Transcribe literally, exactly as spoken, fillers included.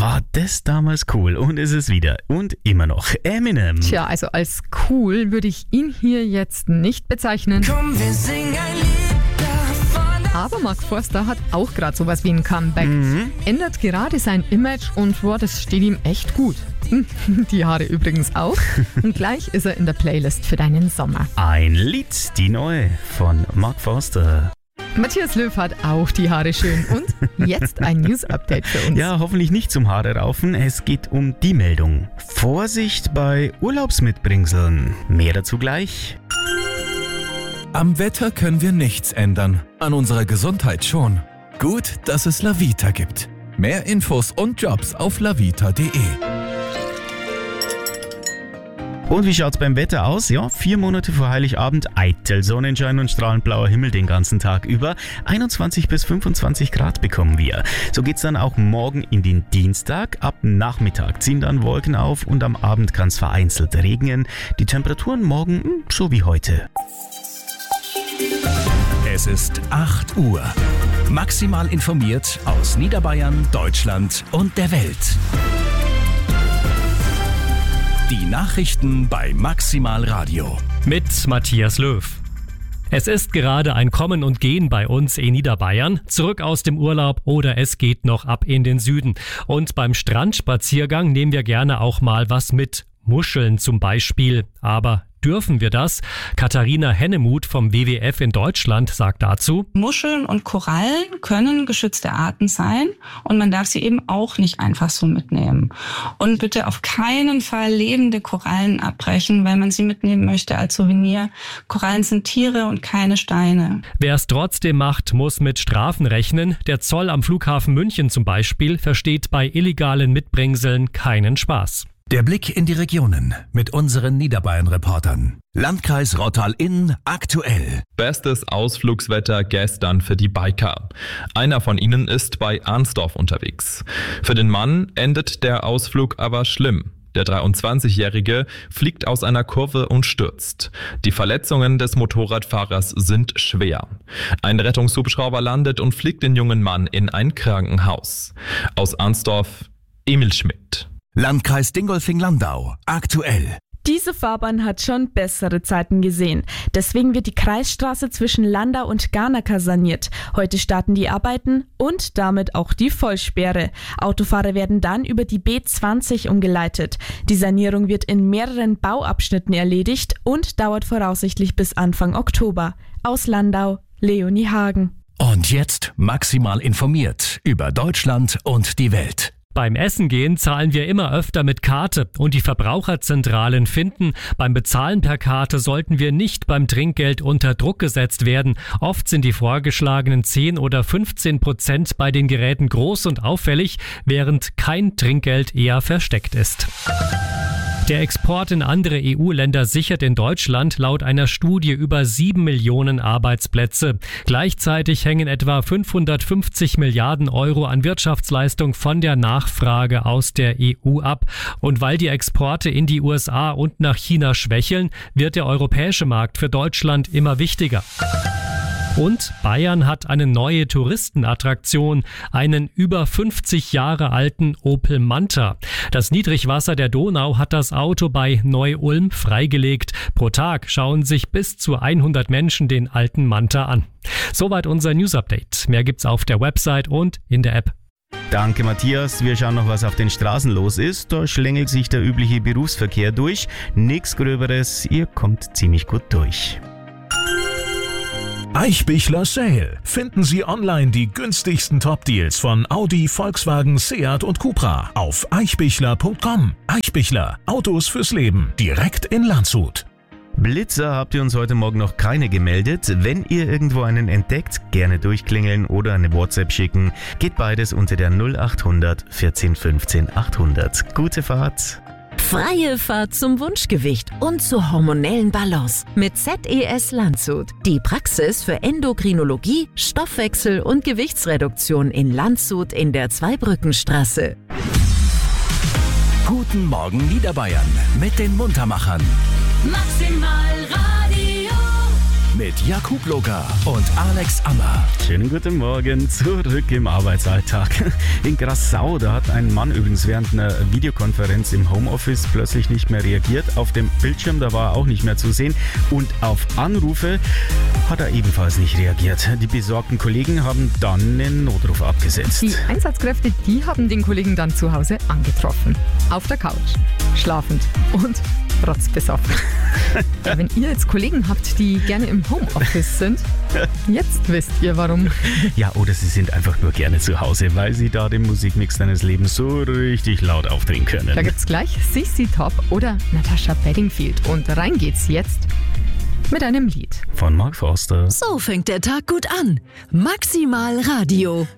war das damals cool und ist es wieder und immer noch. Eminem. Tja, also als cool würde ich ihn hier jetzt nicht bezeichnen. Komm, wir singen ein Lied davon. Aber Mark Forster hat auch gerade sowas wie ein Comeback. Mhm. Ändert gerade sein Image und boah, das steht ihm echt gut. Die Haare übrigens auch. Und gleich ist er in der Playlist für deinen Sommer. Ein Lied, die neue von Mark Forster. Matthias Löw hat auch die Haare schön. Und jetzt ein News-Update für uns. Ja, hoffentlich nicht zum Haare raufen. Es geht um die Meldung. Vorsicht bei Urlaubsmitbringseln. Mehr dazu gleich. Am Wetter können wir nichts ändern, an unserer Gesundheit schon. Gut, dass es Lavita gibt. Mehr Infos und Jobs auf lavita punkt de. Und wie schaut's beim Wetter aus? Ja, vier Monate vor Heiligabend eitel Sonnenschein und strahlend blauer Himmel den ganzen Tag über. einundzwanzig bis fünfundzwanzig Grad bekommen wir. So geht's dann auch morgen in den Dienstag. Ab Nachmittag ziehen dann Wolken auf und am Abend kann's vereinzelt regnen. Die Temperaturen morgen so wie heute. Es ist acht Uhr. Maximal informiert aus Niederbayern, Deutschland und der Welt. Die Nachrichten bei Maximal Radio. Mit Matthias Löw. Es ist gerade ein Kommen und Gehen bei uns in Niederbayern. Zurück aus dem Urlaub oder es geht noch ab in den Süden. Und beim Strandspaziergang nehmen wir gerne auch mal was mit. Muscheln zum Beispiel. Aber dürfen wir das? Katharina Hennemuth vom W W F in Deutschland sagt dazu: Muscheln und Korallen können geschützte Arten sein und man darf sie eben auch nicht einfach so mitnehmen. Und bitte auf keinen Fall lebende Korallen abbrechen, weil man sie mitnehmen möchte als Souvenir. Korallen sind Tiere und keine Steine. Wer es trotzdem macht, muss mit Strafen rechnen. Der Zoll am Flughafen München zum Beispiel versteht bei illegalen Mitbringseln keinen Spaß. Der Blick in die Regionen mit unseren Niederbayern-Reportern. Landkreis Rottal-Inn aktuell. Bestes Ausflugswetter gestern für die Biker. Einer von ihnen ist bei Arnsdorf unterwegs. Für den Mann endet der Ausflug aber schlimm. Der dreiundzwanzigjährige fliegt aus einer Kurve und stürzt. Die Verletzungen des Motorradfahrers sind schwer. Ein Rettungshubschrauber landet und fliegt den jungen Mann in ein Krankenhaus. Aus Arnsdorf, Emil Schmidt. Landkreis Dingolfing-Landau aktuell. Diese Fahrbahn hat schon bessere Zeiten gesehen. Deswegen wird die Kreisstraße zwischen Landau und Garnacker saniert. Heute starten die Arbeiten und damit auch die Vollsperre. Autofahrer werden dann über die B zwanzig umgeleitet. Die Sanierung wird in mehreren Bauabschnitten erledigt und dauert voraussichtlich bis Anfang Oktober. Aus Landau, Leonie Hagen. Und jetzt maximal informiert über Deutschland und die Welt. Beim Essen gehen zahlen wir immer öfter mit Karte und die Verbraucherzentralen finden, beim Bezahlen per Karte sollten wir nicht beim Trinkgeld unter Druck gesetzt werden. Oft sind die vorgeschlagenen zehn oder fünfzehn Prozent bei den Geräten groß und auffällig, während kein Trinkgeld eher versteckt ist. Der Export in andere E U-Länder sichert in Deutschland laut einer Studie über sieben Millionen Arbeitsplätze. Gleichzeitig hängen etwa fünfhundertfünfzig Milliarden Euro an Wirtschaftsleistung von der Nachfrage aus der E U ab. Und weil die Exporte in die U S A und nach China schwächeln, wird der europäische Markt für Deutschland immer wichtiger. Und Bayern hat eine neue Touristenattraktion, einen über fünfzig Jahre alten Opel Manta. Das Niedrigwasser der Donau hat das Auto bei Neu-Ulm freigelegt. Pro Tag schauen sich bis zu hundert Menschen den alten Manta an. Soweit unser News-Update. Mehr gibt's auf der Website und in der App. Danke Matthias, wir schauen noch, was auf den Straßen los ist. Da schlängelt sich der übliche Berufsverkehr durch. Nichts Gröberes, ihr kommt ziemlich gut durch. Eichbichler Sale. Finden Sie online die günstigsten Top-Deals von Audi, Volkswagen, Seat und Cupra auf eichbichler punkt com. Eichbichler. Autos fürs Leben. Direkt in Landshut. Blitzer habt ihr uns heute Morgen noch keine gemeldet. Wenn ihr irgendwo einen entdeckt, gerne durchklingeln oder eine WhatsApp schicken. Geht beides unter der null achthundert vierzehn fünfzehn achthundert. Gute Fahrt! Freie Fahrt zum Wunschgewicht und zur hormonellen Balance mit Z E S Landshut. Die Praxis für Endokrinologie, Stoffwechsel und Gewichtsreduktion in Landshut in der Zweibrückenstraße. Guten Morgen Niederbayern mit den Muntermachern. Maximal Radio. Mit mit Jakub Logar und Alex Ammer. Schönen guten Morgen, zurück im Arbeitsalltag. In Grassau, da hat ein Mann übrigens während einer Videokonferenz im Homeoffice plötzlich nicht mehr reagiert. Auf dem Bildschirm, da war er auch nicht mehr zu sehen. Und auf Anrufe hat er ebenfalls nicht reagiert. Die besorgten Kollegen haben dann einen Notruf abgesetzt. Die Einsatzkräfte, die haben den Kollegen dann zu Hause angetroffen. Auf der Couch, schlafend und rotzbesoffen. Ja, wenn ihr jetzt Kollegen habt, die gerne im Homeoffice sind, jetzt wisst ihr warum. Ja, oder sie sind einfach nur gerne zu Hause, weil sie da den Musikmix deines Lebens so richtig laut aufdrehen können. Da gibt's gleich C C Top oder Natasha Bedingfield. Und rein geht's jetzt mit einem Lied von Mark Forster. So fängt der Tag gut an. Maximal Radio.